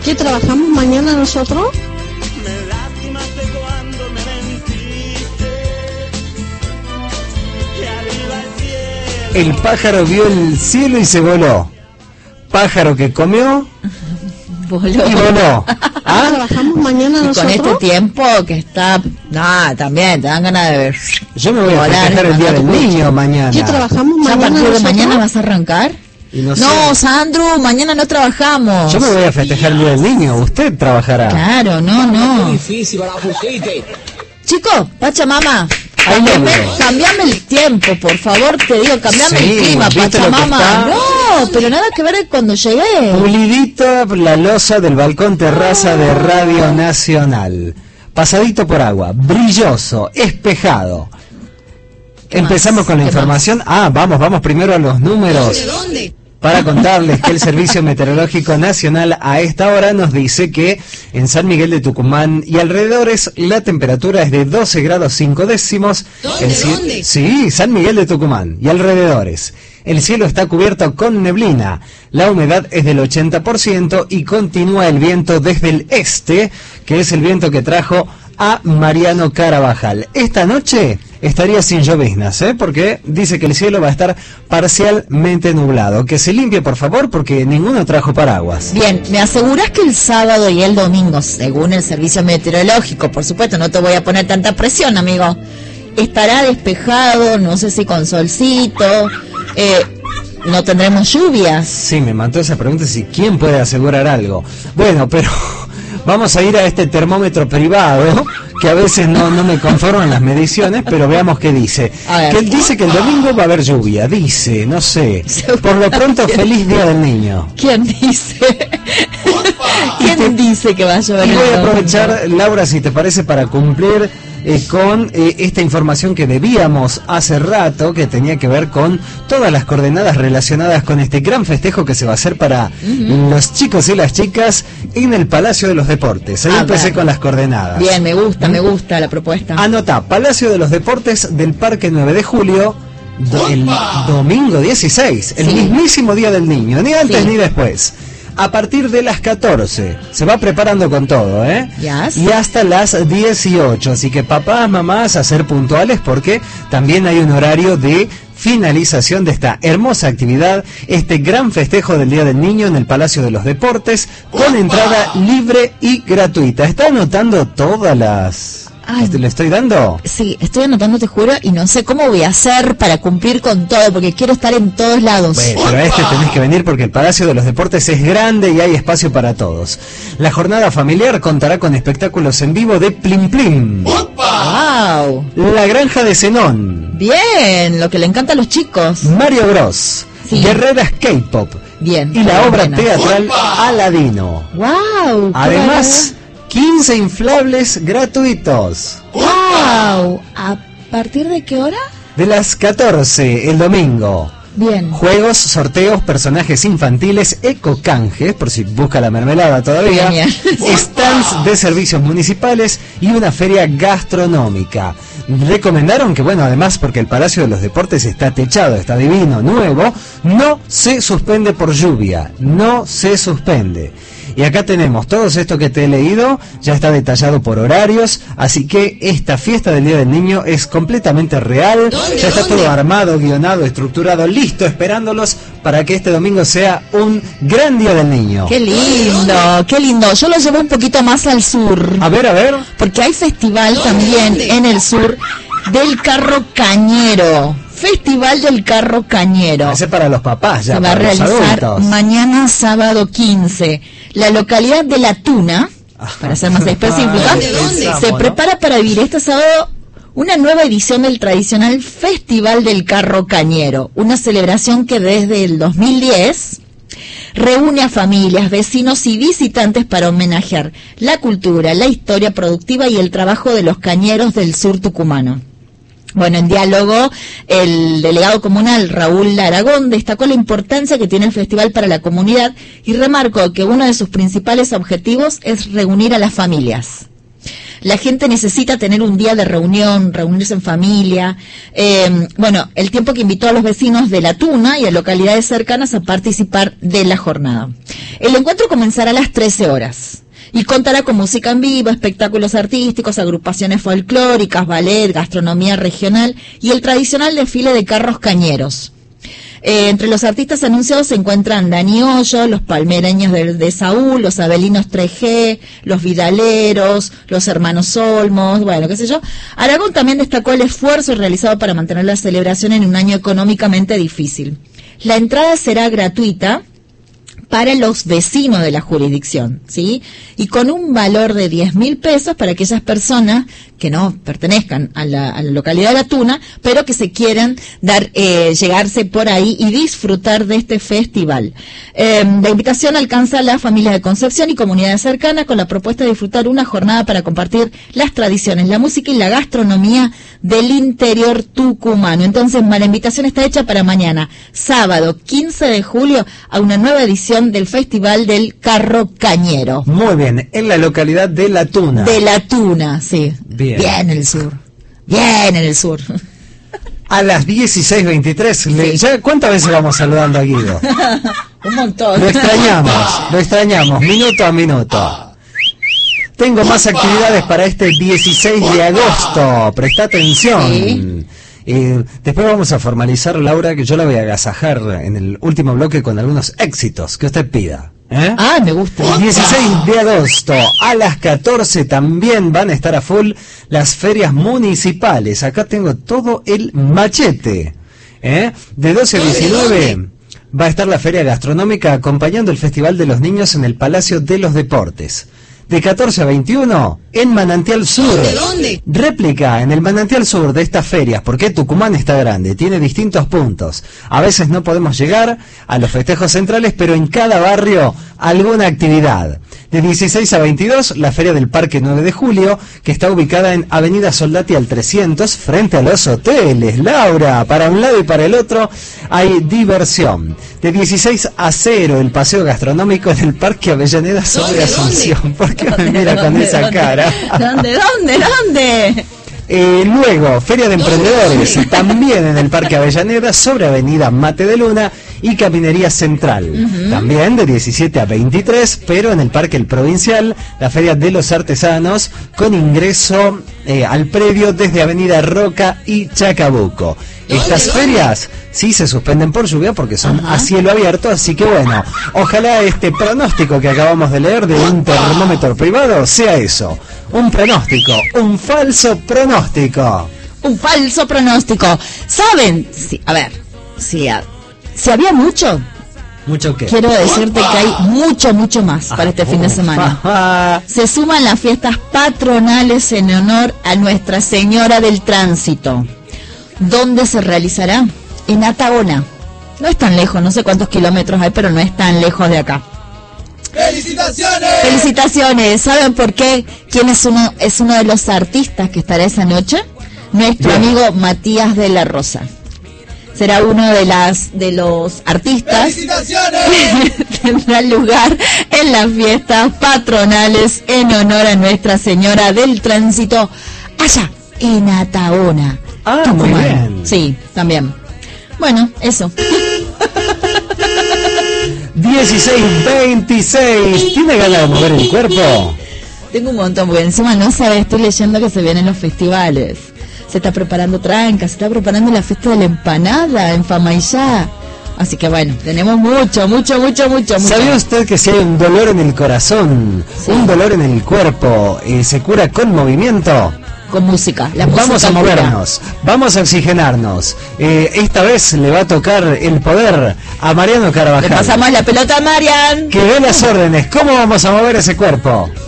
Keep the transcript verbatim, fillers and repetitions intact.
¿Qué trabajamos mañana nosotros? El pájaro vio el cielo y se voló. Pájaro que comió voló. y voló. ¿Ah? ¿Trabajamos mañana Y nosotros? con este tiempo que está... No, también te dan ganas de ver. Yo me voy a Volar, festejar el día mandar del tu niño mañana. ¿Qué trabajamos ¿Ya a mañana partir de nosotros? mañana vas a arrancar? Y no, No, sé. Sandro, mañana no trabajamos. Yo me voy a festejar el día del niño. Usted trabajará. Claro, no, no. Difícil para Fujite. Chicos, Pachamama, Ay, cambiame, no. cambiame el tiempo, por favor, te digo, cambiame Sí, el clima, ¿viste lo que Pachamama. está? No, pero nada que ver cuando llegué. Pulidita la losa del balcón terraza de Radio Nacional. Pasadito por agua, brilloso, espejado. ¿Qué Empezamos más? con la ¿Qué información. Ah, vamos, vamos primero a los números. ¿De dónde? Para contarles que el Servicio Meteorológico Nacional a esta hora nos dice que en San Miguel de Tucumán y alrededores la temperatura es de doce grados cinco décimos. ¿Dónde, El cie- dónde? Sí, San Miguel de Tucumán y alrededores. El cielo está cubierto con neblina, la humedad es del ochenta por ciento y continúa el viento desde el este, que es el viento que trajo a Mariano Carabajal. Esta noche estaría sin lloviznas, ¿eh? Porque dice que el cielo va a estar parcialmente nublado. Que se limpie, por favor, porque ninguno trajo paraguas. Bien, ¿me aseguras que el sábado y el domingo, según el servicio meteorológico, por supuesto, no te voy a poner tanta presión, amigo, estará despejado, no sé si con solcito, eh, no tendremos lluvias? Sí, me mandó esa pregunta, si quién puede asegurar algo. Bueno, pero vamos a ir a este termómetro privado, que a veces no, no me conforman las mediciones, pero veamos qué dice. A ver. Que él dice que el domingo va a haber lluvia, dice, no sé. Por lo pronto, feliz Día del Niño. ¿Quién dice? ¿Quién dice que va a llover? Y el voy a domingo? aprovechar, Laura, si te parece, para cumplir eh, con eh, esta información que debíamos hace rato, que tenía que ver con todas las coordenadas relacionadas con este gran festejo que se va a hacer para uh-huh. los chicos y las chicas en el Palacio de los Deportes. Ahí A empecé ver. con las coordenadas. Bien, me gusta, ¿Mm? me gusta la propuesta. Anotá, Palacio de los Deportes del Parque nueve de julio, do, el domingo dieciséis, el Sí. mismísimo Día del Niño, ni antes Sí. ni después. A partir de las catorce, se va preparando con todo, ¿eh? Yes. Y hasta las dieciocho, así que papás, mamás, a ser puntuales porque también hay un horario de finalización de esta hermosa actividad, este gran festejo del Día del Niño en el Palacio de los Deportes, con entrada libre y gratuita. ¿Está anotando todas las...? Ay. ¿Le estoy dando? Sí, estoy anotando, te juro, y no sé cómo voy a hacer para cumplir con todo, porque quiero estar en todos lados. Bueno, pero a este tenés que venir porque el Palacio de los Deportes es grande y hay espacio para todos. La jornada familiar contará con espectáculos en vivo de Plim Plim, ¡Wow! La Granja de Zenón, Bien, lo que le encanta a los chicos. Mario Bros, Sí. Guerreras K-Pop Bien. y la obra buena. teatral Aladino. ¡Wow! Además, quince inflables gratuitos. ¡Wow! ¿A partir de qué hora? De las catorce el domingo. Bien. Juegos, sorteos, personajes infantiles, ecocanjes, por si busca la mermelada todavía, Genial. stands de servicios municipales y una feria gastronómica. Recomendaron que, bueno, además porque el Palacio de los Deportes está techado, está divino, nuevo, no se suspende por lluvia, no se suspende. Y acá tenemos todo esto que te he leído, ya está detallado por horarios, así que esta fiesta del Día del Niño es completamente real, ¿Dónde, ya está dónde? todo armado, guionado, estructurado, listo, esperándolos para que este domingo sea un gran Día del Niño. ¡Qué lindo! ¡Qué lindo! Yo lo llevo un poquito más al sur, A ver, a ver. porque hay festival también en el sur del Carro Cañero. Festival del Carro Cañero. Ese para los papás ya, Se va a para los realizar adultos. mañana sábado quince. La localidad de La Tuna, para ser más específica, ¿De dónde? se prepara para vivir este sábado una nueva edición del tradicional Festival del Carro Cañero, una celebración que desde el dos mil diez reúne a familias, vecinos y visitantes para homenajear la cultura, la historia productiva y el trabajo de los cañeros del sur tucumano. Bueno, en diálogo, el delegado comunal Raúl Aragón destacó la importancia que tiene el festival para la comunidad y remarcó que uno de sus principales objetivos es reunir a las familias. La gente necesita tener un día de reunión, reunirse en familia. Eh, bueno, el tiempo que invitó a los vecinos de La Tuna y a localidades cercanas a participar de la jornada. El encuentro comenzará a las trece horas. Y contará con música en vivo, espectáculos artísticos, agrupaciones folclóricas, ballet, gastronomía regional y el tradicional desfile de carros cañeros. Eh, entre los artistas anunciados se encuentran Dani Hoyo, los palmereños de, de Saúl, los Abelinos tres G, los Vidaleros, los hermanos Olmos, bueno, qué sé yo. Aragón también destacó el esfuerzo realizado para mantener la celebración en un año económicamente difícil. La entrada será gratuita para los vecinos de la jurisdicción, ¿sí? Y con un valor de diez mil pesos para aquellas personas que no pertenezcan a la, a la localidad de La Tuna, pero que se quieran dar, eh, llegarse por ahí y disfrutar de este festival. Eh, la invitación alcanza a las familias de Concepción y comunidades cercanas con la propuesta de disfrutar una jornada para compartir las tradiciones, la música y la gastronomía del interior tucumano. Entonces, la invitación está hecha para mañana, sábado quince de julio, a una nueva edición del Festival del Carro Cañero. Muy bien, en la localidad de La Tuna. De La Tuna, sí. Bien. Bien en el sur. Bien en el sur. A las dieciséis veintitrés, Sí. le, ¿ya cuántas veces vamos saludando a Guido? Un montón. Lo extrañamos, lo extrañamos, minuto a minuto. Tengo más actividades para este dieciséis de agosto, presta atención. Sí. Eh, después vamos a formalizar, Laura, que yo la voy a agasajar en el último bloque con algunos éxitos que usted pida. ¿Eh? Ah, me gusta. El dieciséis de agosto a las catorce también van a estar a full las ferias municipales. Acá tengo todo el machete. ¿Eh? De doce a diecinueve va a estar la feria gastronómica acompañando el Festival de los Niños en el Palacio de los Deportes. De catorce a veintiuno en Manantial Sur. ¿De dónde? Réplica en el Manantial Sur de estas ferias, porque Tucumán está grande, tiene distintos puntos. A veces no podemos llegar a los festejos centrales, pero en cada barrio alguna actividad. De dieciséis a veintidós, la Feria del Parque nueve de julio, que está ubicada en Avenida Soldati al trescientos, frente a los hoteles. Laura, para un lado y para el otro hay diversión. De dieciséis a cero, el paseo gastronómico en el Parque Avellaneda sobre ¿Dónde, Asunción. ¿Por qué me ¿Dónde, mira con dónde, esa dónde? cara? ¿Dónde, dónde, dónde? Eh, luego, Feria de Emprendedores, también en el Parque Avellaneda, sobre Avenida Mate de Luna y Caminería Central. Uh-huh. También de diecisiete a veintitrés, pero en el Parque El Provincial, la Feria de los Artesanos, con ingreso eh, al predio desde Avenida Roca y Chacabuco. Estas ferias sí se suspenden por lluvia porque son Ajá. a cielo abierto, así que bueno, ojalá este pronóstico que acabamos de leer de un termómetro privado sea eso, un pronóstico, un falso pronóstico. Un falso pronóstico. ¿Saben? Sí, a ver, si, a, si había mucho, ¿Mucho qué? quiero decirte que hay mucho, mucho más para este fin de semana. Se suman las fiestas patronales en honor a Nuestra Señora del Tránsito. ¿Dónde se realizará? En Ataona. No es tan lejos, no sé cuántos kilómetros hay, pero no es tan lejos de acá. ¡Felicitaciones! ¡Felicitaciones! ¿Saben por qué? ¿Quién es uno, es uno de los artistas que estará esa noche? Nuestro Bien. amigo Matías de la Rosa. Será uno de las de los artistas que tendrá lugar en las fiestas patronales en honor a Nuestra Señora del Tránsito allá en Ataona. Ah, Tucumán. muy bien. Sí, también. Bueno, eso. dieciséis veintiséis. ¿Tiene ganas de mover el cuerpo? Tengo un montón, porque encima no sabes, estoy leyendo que se vienen los festivales. Se está preparando Tranca, se está preparando la fiesta de la empanada en Famaillá. Así que bueno, tenemos mucho, mucho, mucho, mucho, mucho. ¿Sabía usted que si hay un dolor en el corazón, sí. un dolor en el cuerpo, eh, se cura con movimiento? Con música. La vamos música a movernos, cura. Vamos a oxigenarnos. Eh, esta vez le va a tocar el poder a Mariano Carvajal. Le pasamos la pelota a Marian. Que dé las órdenes. ¿Cómo vamos a mover ese cuerpo?